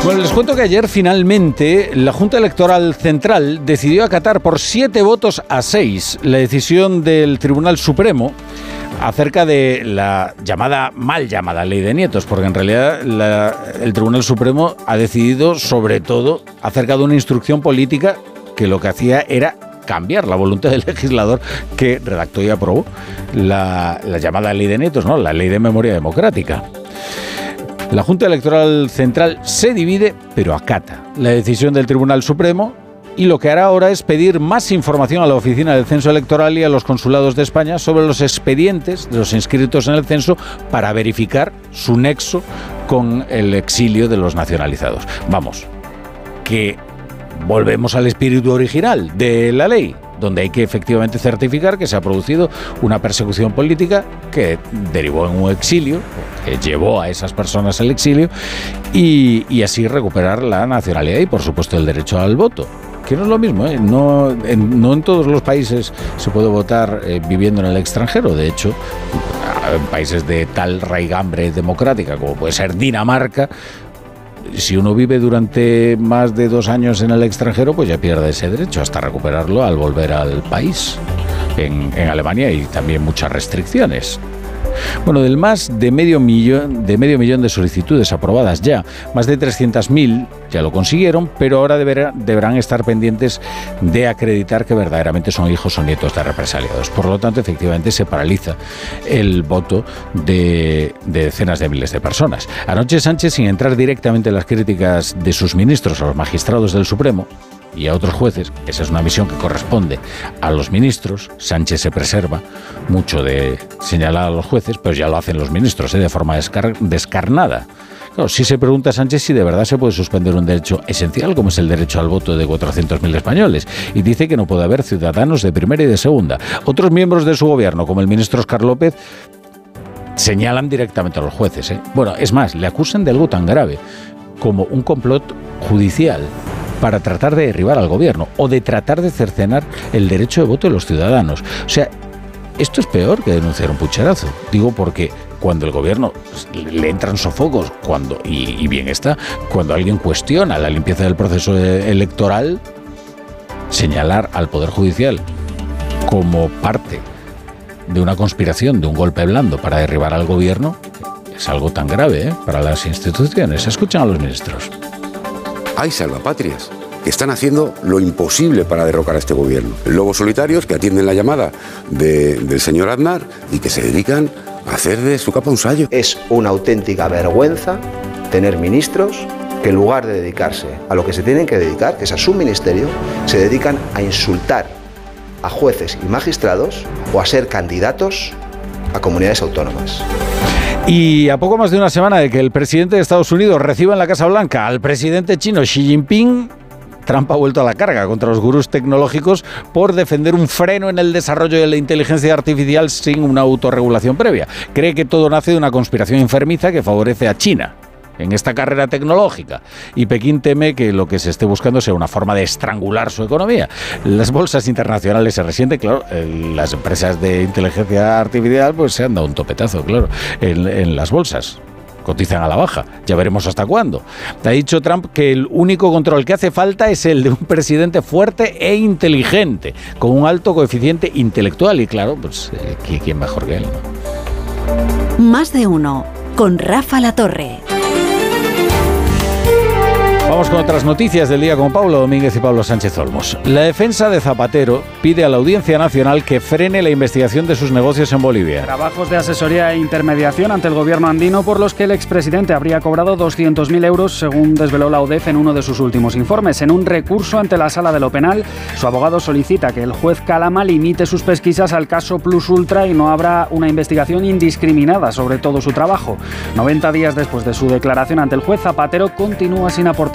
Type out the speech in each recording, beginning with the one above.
Bueno, les cuento que ayer finalmente la Junta Electoral Central decidió acatar por 7-6 la decisión del Tribunal Supremo acerca de la mal llamada Ley de Nietos, porque en realidad el Tribunal Supremo ha decidido sobre todo acerca de una instrucción política que lo que hacía era cambiar la voluntad del legislador que redactó y aprobó la llamada Ley de Nietos, ¿no? La Ley de Memoria Democrática. La Junta Electoral Central se divide, pero acata la decisión del Tribunal Supremo y lo que hará ahora es pedir más información a la Oficina del Censo Electoral y a los consulados de España sobre los expedientes de los inscritos en el censo para verificar su nexo con el exilio de los nacionalizados. Vamos, que volvemos al espíritu original de la ley, donde hay que efectivamente certificar que se ha producido una persecución política que derivó en un exilio, que llevó a esas personas al exilio, y así recuperar la nacionalidad y, por supuesto, el derecho al voto. Que no es lo mismo, ¿eh? No en todos los países se puede votar viviendo en el extranjero. De hecho, en países de tal raigambre democrática como puede ser Dinamarca, si uno vive durante más de 2 años en el extranjero, pues ya pierde ese derecho hasta recuperarlo al volver al país. En Alemania hay también muchas restricciones. Bueno, del más de medio millón de solicitudes aprobadas ya, más de 300.000 ya lo consiguieron, pero ahora deberán estar pendientes de acreditar que verdaderamente son hijos o nietos de represaliados. Por lo tanto, efectivamente, se paraliza el voto de decenas de miles de personas. Anoche Sánchez, sin entrar directamente en las críticas de sus ministros a los magistrados del Supremo y a otros jueces, esa es una misión que corresponde a los ministros. Sánchez se preserva mucho de señalar a los jueces, pero ya lo hacen los ministros, de forma descarnada. Claro, sí se pregunta Sánchez si de verdad se puede suspender un derecho esencial como es el derecho al voto de 400.000 españoles, y dice que no puede haber ciudadanos de primera y de segunda. Otros miembros de su gobierno, como el ministro Óscar López, señalan directamente a los jueces. Bueno, es más, le acusan de algo tan grave como un complot judicial para tratar de derribar al gobierno o de tratar de cercenar el derecho de voto de los ciudadanos. O sea, esto es peor que denunciar un pucherazo. Digo porque cuando el gobierno le entran sofocos, y bien está, cuando alguien cuestiona la limpieza del proceso electoral, señalar al Poder Judicial como parte de una conspiración, de un golpe blando para derribar al gobierno, es algo tan grave para las instituciones. Escuchan a los ministros. Hay salvapatrias que están haciendo lo imposible para derrocar a este gobierno. Lobos solitarios que atienden la llamada del señor Aznar y que se dedican a hacer de su capa un sayo. Es una auténtica vergüenza tener ministros que en lugar de dedicarse a lo que se tienen que dedicar, que es a su ministerio, se dedican a insultar a jueces y magistrados o a ser candidatos a comunidades autónomas. Y a poco más de una semana de que el presidente de Estados Unidos reciba en la Casa Blanca al presidente chino Xi Jinping, Trump ha vuelto a la carga contra los gurús tecnológicos por defender un freno en el desarrollo de la inteligencia artificial sin una autorregulación previa. Cree que todo nace de una conspiración enfermiza que favorece a China en esta carrera tecnológica, y Pekín teme que lo que se esté buscando sea una forma de estrangular su economía. Las bolsas internacionales se resienten, claro, las empresas de inteligencia artificial pues se han dado un topetazo, claro, en las bolsas. Cotizan a la baja, ya veremos hasta cuándo. Ha dicho Trump que el único control que hace falta es el de un presidente fuerte e inteligente, con un alto coeficiente intelectual, y claro, pues ¿quién mejor que él, ¿no? Más de uno, con Rafa Latorre. Vamos con otras noticias del día con Pablo Domínguez y Pablo Sánchez Olmos. La defensa de Zapatero pide a la Audiencia Nacional que frene la investigación de sus negocios en Bolivia. Trabajos de asesoría e intermediación ante el gobierno andino por los que el expresidente habría cobrado 200.000 euros, según desveló la UDEF en uno de sus últimos informes. En un recurso ante la Sala de lo Penal, su abogado solicita que el juez Calama limite sus pesquisas al caso Plus Ultra y no habrá una investigación indiscriminada sobre todo su trabajo. 90 días después de su declaración ante el juez, Zapatero continúa sin aportar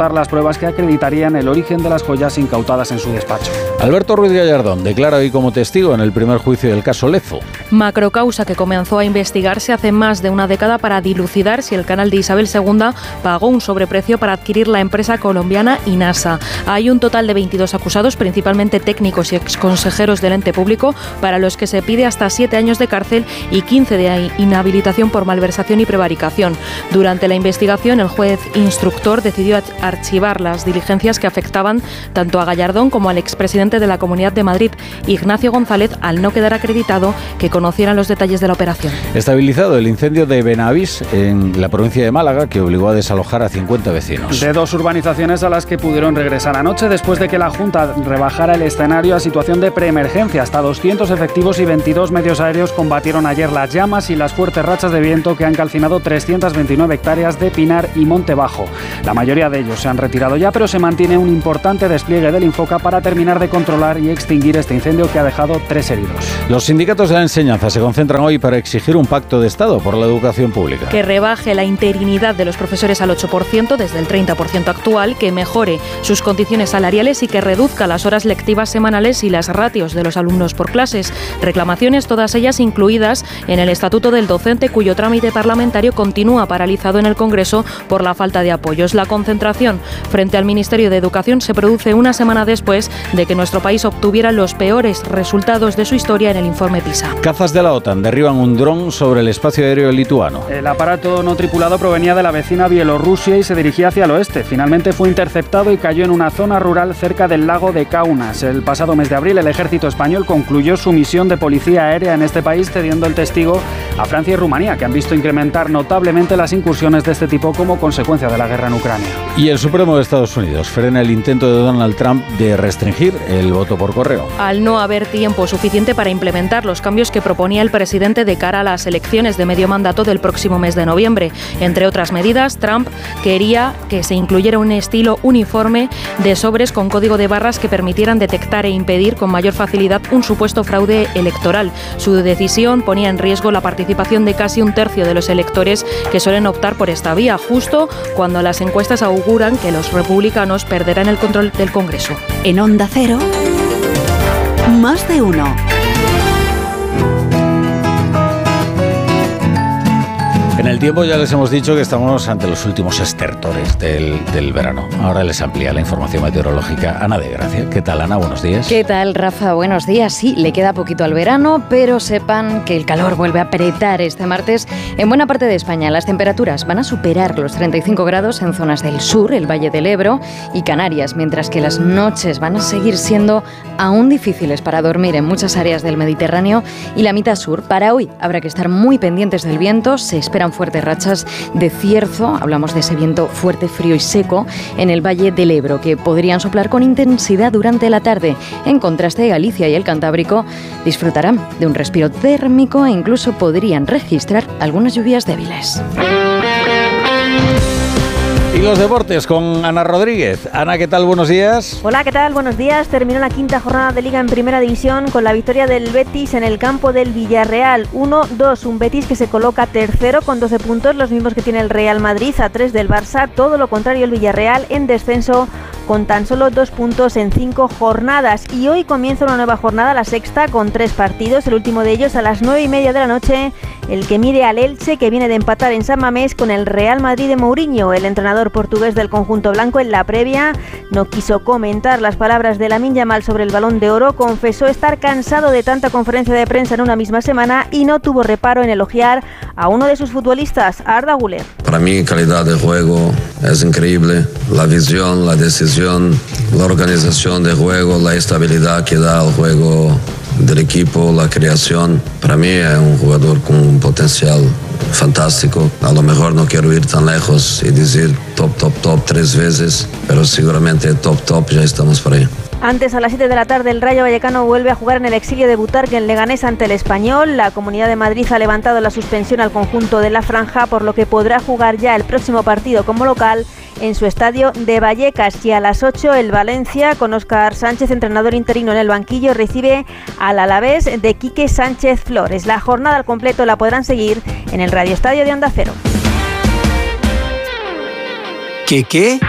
realizar las pruebas que acreditarían el origen de las joyas incautadas en su despacho. Alberto Ruiz Gallardón declara hoy como testigo en el primer juicio del caso Lezo. Macrocausa que comenzó a investigarse hace más de una década para dilucidar si el canal de Isabel II pagó un sobreprecio para adquirir la empresa colombiana Inasa. Hay un total de 22 acusados, principalmente técnicos y exconsejeros del ente público, para los que se pide hasta 7 años de cárcel y 15 de inhabilitación por malversación y prevaricación. Durante la investigación, el juez instructor decidió archivar las diligencias que afectaban tanto a Gallardón como al expresidente de la Comunidad de Madrid, Ignacio González, al no quedar acreditado que conocieran los detalles de la operación. Estabilizado el incendio de Benavís en la provincia de Málaga, que obligó a desalojar a 50 vecinos. De 2 urbanizaciones a las que pudieron regresar anoche después de que la Junta rebajara el escenario a situación de preemergencia. Hasta 200 efectivos y 22 medios aéreos combatieron ayer las llamas y las fuertes rachas de viento que han calcinado 329 hectáreas de pinar y monte bajo. La mayoría de ellos se han retirado ya, pero se mantiene un importante despliegue del Infoca para terminar de controlar y extinguir este incendio que ha dejado 3 heridos. Los sindicatos de la enseñanza se concentran hoy para exigir un pacto de Estado por la educación pública. Que rebaje la interinidad de los profesores al 8% desde el 30% actual, que mejore sus condiciones salariales y que reduzca las horas lectivas semanales y las ratios de los alumnos por clases. Reclamaciones, todas ellas incluidas en el Estatuto del Docente, cuyo trámite parlamentario continúa paralizado en el Congreso por la falta de apoyos. La concentración frente al Ministerio de Educación se produce una semana después de que nuestro país obtuviera los peores resultados de su historia en el informe PISA. Cazas de la OTAN derriban un dron sobre el espacio aéreo lituano. El aparato no tripulado provenía de la vecina Bielorrusia y se dirigía hacia el oeste. Finalmente fue interceptado y cayó en una zona rural cerca del lago de Kaunas. El pasado mes de abril, el ejército español concluyó su misión de policía aérea en este país, cediendo el testigo a Francia y Rumanía, que han visto incrementar notablemente las incursiones de este tipo como consecuencia de la guerra en Ucrania. Y el Supremo de Estados Unidos frena el intento de Donald Trump de restringir el voto por correo. Al no haber tiempo suficiente para implementar los cambios que proponía el presidente de cara a las elecciones de medio mandato del próximo mes de noviembre. Entre otras medidas, Trump quería que se incluyera un estilo uniforme de sobres con código de barras que permitieran detectar e impedir con mayor facilidad un supuesto fraude electoral. Su decisión ponía en riesgo la participación de casi un tercio de los electores que suelen optar por esta vía, justo cuando las encuestas auguran que los republicanos perderán el control del Congreso. En Onda Cero, Más de Uno. En el tiempo ya les hemos dicho que estamos ante los últimos estertores del verano. Ahora les amplía la información meteorológica Ana de Gracia. ¿Qué tal, Ana? Buenos días. ¿Qué tal, Rafa? Buenos días. Sí, le queda poquito al verano, pero sepan que el calor vuelve a apretar este martes en buena parte de España. Las temperaturas van a superar los 35 grados en zonas del sur, el Valle del Ebro y Canarias, mientras que las noches van a seguir siendo aún difíciles para dormir en muchas áreas del Mediterráneo y la mitad sur. Para hoy habrá que estar muy pendientes del viento. Se esperan fuertes rachas de cierzo, hablamos de ese viento fuerte, frío y seco en el Valle del Ebro, que podrían soplar con intensidad durante la tarde. En contraste, Galicia y el Cantábrico disfrutarán de un respiro térmico e incluso podrían registrar algunas lluvias débiles. Y los deportes con Ana Rodríguez. Ana, ¿qué tal? Buenos días. Hola, ¿qué tal? Buenos días. Terminó la quinta jornada de Liga en Primera División con la victoria del Betis en el campo del Villarreal. 1-2, un Betis que se coloca tercero con 12 puntos, los mismos que tiene el Real Madrid, a 3 del Barça. Todo lo contrario, el Villarreal en descenso con tan solo 2 puntos en 5 jornadas. Y hoy comienza una nueva jornada, la sexta, con 3 partidos. El último de ellos a las 9:30 de la noche, el que mide al Elche, que viene de empatar en San Mamés con el Real Madrid de Mourinho. El entrenador portugués del conjunto blanco en la previa no quiso comentar las palabras de Lamine Yamal sobre el Balón de Oro. Confesó estar cansado de tanta conferencia de prensa en una misma semana y no tuvo reparo en elogiar a uno de sus futbolistas, a Arda Güler. Para mí, calidad de juego es increíble. La visión, la decisión, la organización de juego, la estabilidad que da al juego del equipo, la creación. Para mí es un jugador con un potencial fantástico. A lo mejor no quiero ir tan lejos y decir top 3 veces, pero seguramente top ya estamos por ahí. Antes, a las 7 de la tarde, el Rayo Vallecano vuelve a jugar en el exilio de Butarque en Leganés ante el Español. La Comunidad de Madrid ha levantado la suspensión al conjunto de la Franja, por lo que podrá jugar ya el próximo partido como local en su estadio de Vallecas. Y a las 8 el Valencia, con Óscar Sánchez, entrenador interino en el banquillo, recibe al Alavés de Quique Sánchez Flores. La jornada al completo la podrán seguir en el Radio Estadio de Onda Cero. ¿Qué?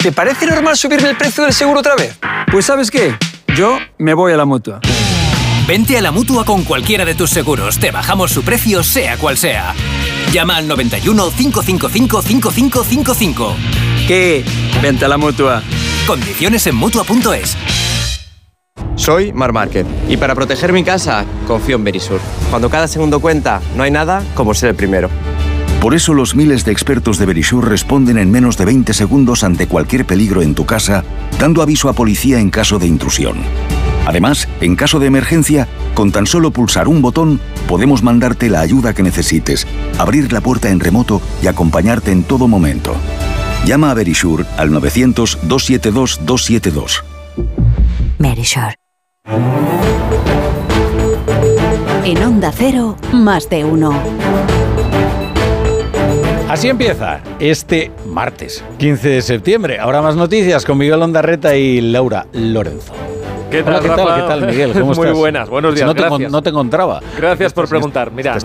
¿Te parece normal subirme el precio del seguro otra vez? Pues ¿sabes qué? Yo me voy a la Mutua. Vente a la Mutua con cualquiera de tus seguros. Te bajamos su precio, sea cual sea. Llama al 91 555 5555. ¿Qué? Vente a la Mutua. Condiciones en Mutua.es. Soy Marc Márquez y para proteger mi casa confío en Verisur. Cuando cada segundo cuenta, no hay nada como ser el primero. Por eso los miles de expertos de Verisur responden en menos de 20 segundos ante cualquier peligro en tu casa, dando aviso a policía en caso de intrusión. Además, en caso de emergencia, con tan solo pulsar un botón, podemos mandarte la ayuda que necesites, abrir la puerta en remoto y acompañarte en todo momento. Llama a Verisur al 900-272-272. Verisur. En Onda Cero, más de uno. Así empieza este martes, 15 de septiembre. Ahora más noticias con Miguel Ondarreta y Laura Lorenzo. ¿Qué tal, Hola, ¿qué tal, Miguel? ¿Cómo Muy estás? buenas, buenos días, No te encontraba. Gracias por preguntar. Mira,